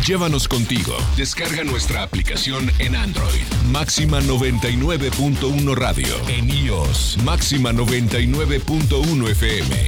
Llévanos contigo. Descarga nuestra aplicación en Android. Máxima 99.1 Radio. En iOS. Máxima 99.1 FM.